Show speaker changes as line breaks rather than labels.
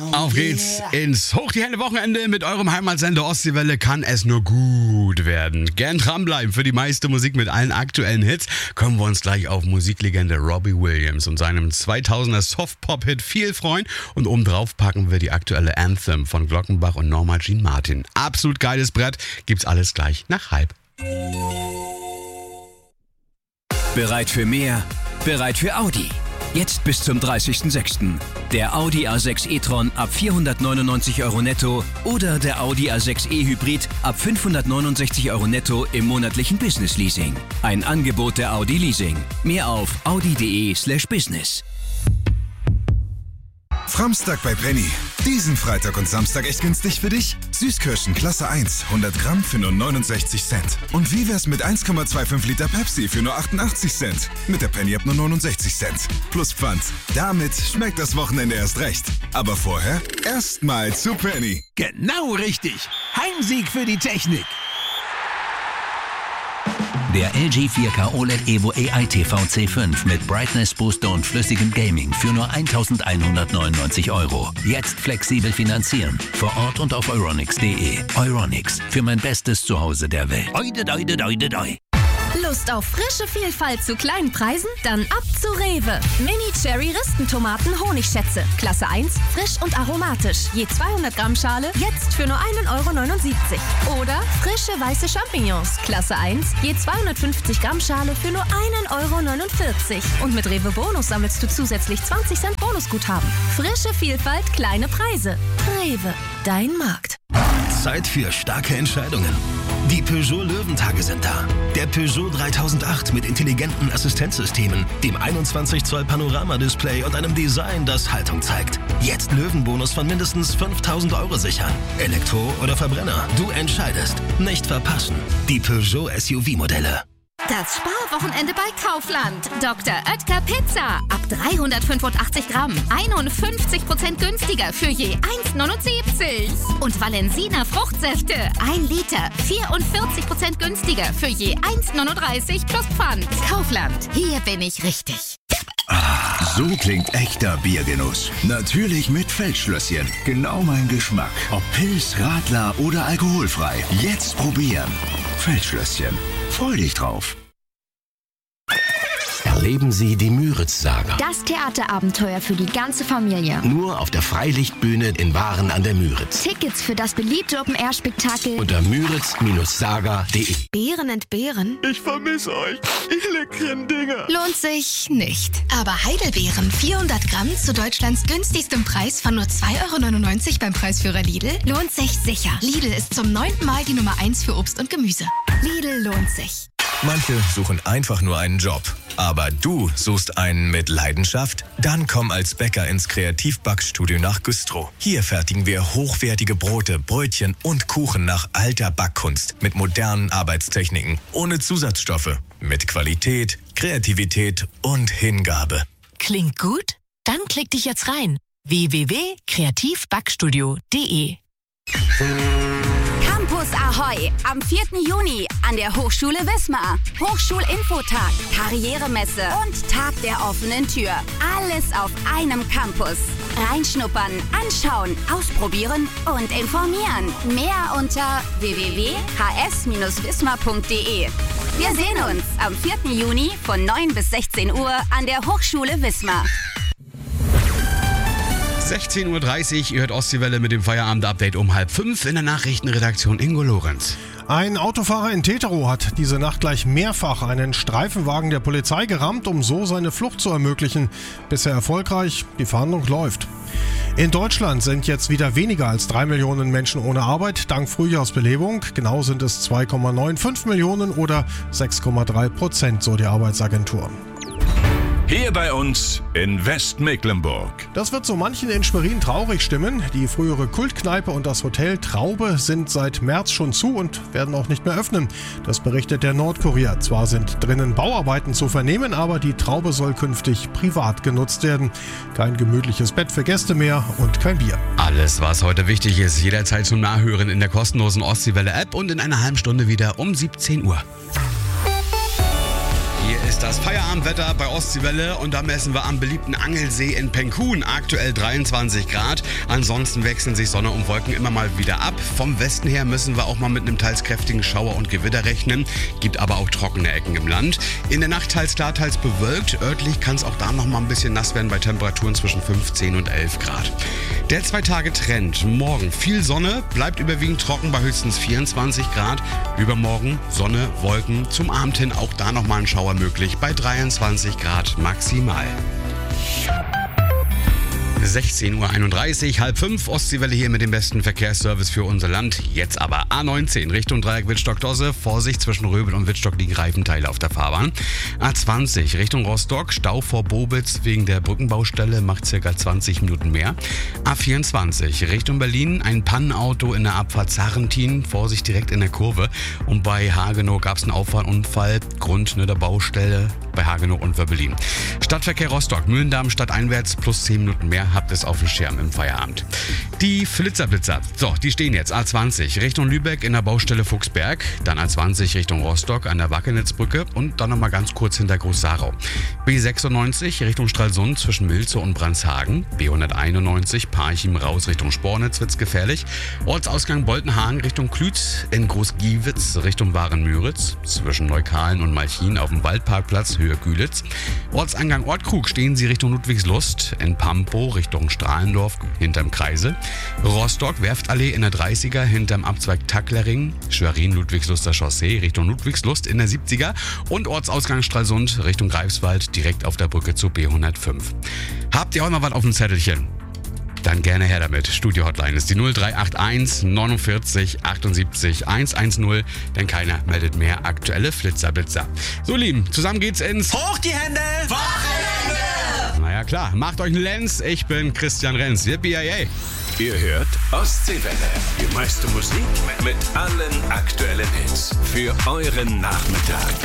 Auf geht's ins Hoch die Hände Wochenende mit eurem Heimatsender Ostseewelle. Kann es nur gut werden. Gern dranbleiben für die meiste Musik mit allen aktuellen Hits. Können wir uns gleich auf Musiklegende Robbie Williams und seinem 2000er Soft-Pop-Hit viel freuen. Und obendrauf packen wir die aktuelle Anthem von Glockenbach und Norma Jean Martin. Absolut geiles Brett. Gibt's alles gleich nach halb.
Bereit für mehr? Bereit für Audi. Jetzt bis zum 30.06. Der Audi A6 e-tron ab 499 € netto oder der Audi A6 e-Hybrid ab 569 € netto im monatlichen Business-Leasing. Ein Angebot der Audi Leasing. Mehr auf audi.de/business.
Framstag bei Penny. Diesen Freitag und Samstag echt günstig für dich? Süßkirschen Klasse 1, 100 Gramm für nur 69 Cent. Und wie wär's mit 1,25 Liter Pepsi für nur 88 Cent? Mit der Penny ab nur 69 Cent. Plus Pfand. Damit schmeckt das Wochenende erst recht. Aber vorher erstmal zu Penny.
Genau richtig. Heimsieg für die Technik.
Der LG 4K OLED Evo AI TV C5 mit Brightness Booster und flüssigem Gaming für nur 1.199 €. Jetzt flexibel finanzieren. Vor Ort und auf euronics.de. Euronics, für mein bestes Zuhause der Welt.
Oide, oide, oide, oide.
Lust auf frische Vielfalt zu kleinen Preisen? Dann ab zu Rewe. Mini-Cherry-Ristentomaten Honigschätze. Klasse 1, frisch und aromatisch. Je 200 Gramm Schale, jetzt für nur 1,79 € Oder frische weiße Champignons. Klasse 1, je 250 Gramm Schale für nur 1,49 € Und mit Rewe Bonus sammelst du zusätzlich 20 Cent Bonusguthaben. Frische Vielfalt, kleine Preise. Rewe, dein Markt.
Zeit für starke Entscheidungen. Die Peugeot Löwentage sind da. Der Peugeot 3008 mit intelligenten Assistenzsystemen, dem 21 Zoll Panoramadisplay und einem Design, das Haltung zeigt. Jetzt Löwenbonus von mindestens 5.000 € sichern. Elektro oder Verbrenner, du entscheidest. Nicht verpassen. Die Peugeot SUV-Modelle.
Das Sparwochenende bei Kaufland. Dr. Oetker Pizza. Ab 385 Gramm. 51% günstiger für je 1,79 €. Und Valensina Fruchtsäfte. 1 Liter. 44% günstiger für je 1,39 € plus Pfand. Kaufland. Hier bin ich richtig.
So klingt echter Biergenuss. Natürlich mit Feldschlösschen. Genau mein Geschmack. Ob Pils, Radler oder alkoholfrei. Jetzt probieren. Feldschlösschen. Freu dich drauf.
Erleben Sie die Müritz-Saga.
Das Theaterabenteuer für die ganze Familie.
Nur auf der Freilichtbühne in Waren an der Müritz.
Tickets für das beliebte Open-Air-Spektakel
unter müritz-saga.de.
Beeren entbehren?
Ich vermisse euch. Ihr leckeren Dinger.
Lohnt sich nicht. Aber Heidelbeeren, 400 Gramm zu Deutschlands günstigstem Preis von nur 2,99 € beim Preisführer Lidl, lohnt sich sicher. Lidl ist zum 9. Mal die Nummer 1 für Obst und Gemüse. Lidl lohnt sich.
Manche suchen einfach nur einen Job. Aber du suchst einen mit Leidenschaft? Dann komm als Bäcker ins Kreativbackstudio nach Güstrow. Hier fertigen wir hochwertige Brote, Brötchen und Kuchen nach alter Backkunst mit modernen Arbeitstechniken, ohne Zusatzstoffe, mit Qualität, Kreativität und Hingabe.
Klingt gut? Dann klick dich jetzt rein. www.kreativbackstudio.de.
Campus Ahoi am 4. Juni an der Hochschule Wismar. Hochschulinfotag, Karrieremesse und Tag der offenen Tür. Alles auf einem Campus. Reinschnuppern, anschauen, ausprobieren und informieren. Mehr unter www.hs-wismar.de. Wir sehen uns am 4. Juni von 9 bis 16 Uhr an der Hochschule Wismar.
16:30 Uhr, ihr hört Ostseewelle mit dem Feierabend-Update um 4:30 in der Nachrichtenredaktion Ingo Lorenz.
Ein Autofahrer in Teterow hat diese Nacht gleich mehrfach einen Streifenwagen der Polizei gerammt, um so seine Flucht zu ermöglichen. Bisher erfolgreich, die Fahndung läuft. In Deutschland sind jetzt wieder weniger als 3 Millionen Menschen ohne Arbeit, dank Frühjahrsbelebung. Genau sind es 2,95 Millionen oder 6,3%, so die Arbeitsagentur.
Hier bei uns in Westmecklenburg.
Das wird so manchen in Schwerin traurig stimmen. Die frühere Kultkneipe und das Hotel Traube sind seit März schon zu und werden auch nicht mehr öffnen. Das berichtet der Nordkurier. Zwar sind drinnen Bauarbeiten zu vernehmen, aber die Traube soll künftig privat genutzt werden. Kein gemütliches Bett für Gäste mehr und kein Bier.
Alles, was heute wichtig ist, jederzeit zum Nachhören in der kostenlosen Ostseewelle-App und in einer halben Stunde wieder um 17 Uhr. Hier ist das Feierabendwetter bei Ostseewelle und da messen wir am beliebten Angelsee in Penkun aktuell 23 Grad. Ansonsten wechseln sich Sonne und Wolken immer mal wieder ab. Vom Westen her müssen wir auch mal mit einem teils kräftigen Schauer und Gewitter rechnen. Gibt aber auch trockene Ecken im Land. In der Nacht teils klar, teils bewölkt. Örtlich kann es auch da noch mal ein bisschen nass werden bei Temperaturen zwischen 15 und 11 Grad. Der 2-Tage-Trend. Morgen viel Sonne, bleibt überwiegend trocken bei höchstens 24 Grad. Übermorgen Sonne, Wolken, zum Abend hin auch da nochmal ein Schauer möglich bei 23 Grad maximal. 16:31 Uhr, 4:30, Ostseewelle hier mit dem besten Verkehrsservice für unser Land. Jetzt aber A19 Richtung Dreieck Wittstock-Dosse. Vorsicht, zwischen Röbel und Wittstock liegen Reifenteile auf der Fahrbahn. A20 Richtung Rostock, Stau vor Bobitz wegen der Brückenbaustelle, macht ca. 20 Minuten mehr. A24 Richtung Berlin, ein Pannenauto in der Abfahrt Sarrentin. Vorsicht direkt in der Kurve. Und bei Hagenow gab es einen Auffahrunfall, Grund der Baustelle bei Hagenow und Wöbbelin. Stadtverkehr Rostock, Mühlendamm stadteinwärts plus 10 Minuten mehr. Habt es auf dem Schirm im Feierabend. Die Flitzerblitzer, so, die stehen jetzt A20 Richtung Lübeck in der Baustelle Fuchsberg, dann A20 Richtung Rostock an der Wackenitzbrücke und dann nochmal ganz kurz hinter Groß-Sarau. B96 Richtung Stralsund zwischen Milzow und Brandshagen, B191 Parchim raus Richtung Spornitz wird's gefährlich, Ortsausgang Boltenhagen Richtung Klütz, in Groß-Giewitz Richtung Waren-Müritz, zwischen Neukalen und Malchin auf dem Waldparkplatz Höhe Gülitz, Ortseingang Ortkrug stehen sie Richtung Ludwigslust, in Pampo Richtung Strahlendorf hinterm Kreisel, Rostock Werftallee in der 30er hinterm Abzweig Tacklering, Schwerin Ludwigsluster Chaussee Richtung Ludwigslust in der 70er und Ortsausgang Stralsund Richtung Greifswald direkt auf der Brücke zu B105. Habt ihr auch noch was auf dem Zettelchen? Dann gerne her damit. Studio-Hotline ist die 0381 49 78 110, denn keiner meldet mehr aktuelle Flitzerblitzer. So, Lieben, zusammen geht's ins
Hoch die Hände! Wochenende!
Naja, klar. Macht euch einen Lenz. Ich bin Christian Renz. Yippie-yay.
Ihr hört Ostseewelle. Die meiste Musik mit allen aktuellen Hits. Für euren Nachmittag.